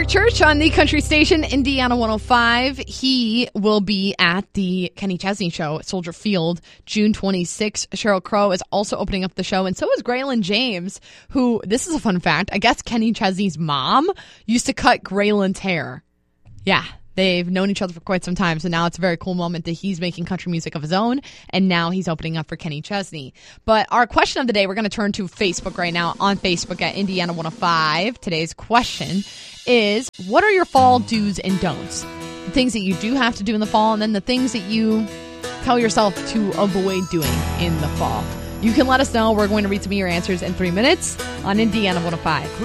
Eric Church on the country station, Indiana 105. He will be at the Kenny Chesney Show at Soldier Field, June 26th. Sheryl Crow is also opening up the show, and so is Graylin James, who, this is a fun fact, I guess Kenny Chesney's mom used to cut Graylin's hair. Yeah. They've known each other for quite some time, so now it's a very cool moment that he's making country music of his own, and now he's opening up for Kenny Chesney. But our question of the day, we're going to turn to Facebook right now, on Facebook at Indiana 105. Today's question is, what are your fall do's and don'ts? The things that you do have to do in the fall, and then the things that you tell yourself to avoid doing in the fall. You can let us know. We're going to read some of your answers in 3 minutes on Indiana 105.